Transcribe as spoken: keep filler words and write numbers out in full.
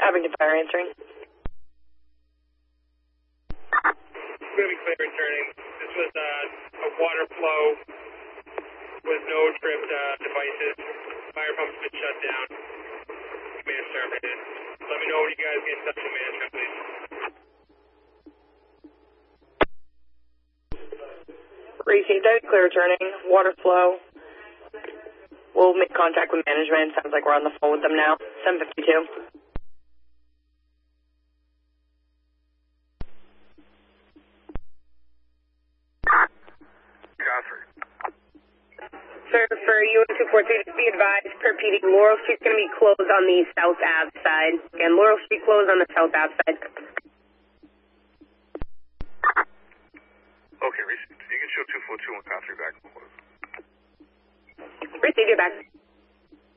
Abington Fire answering. Going to be clear returning. This was uh, a water flow with no tripped uh, devices. Fire pump's been shut down. Command terminated. Let me know when you guys get in touch with management, please. Received out, clear returning. Water flow. We'll make contact with management. Sounds like we're on the phone with them now. seven fifty-two. Godfrey. Sir, for U N two forty-two, just be advised, per P D, Laurel Street's going to be closed on the South Ave side. Again, Laurel Street closed on the South Ave side. Okay, received. You can show two four two and Godfrey back. Received, you're back.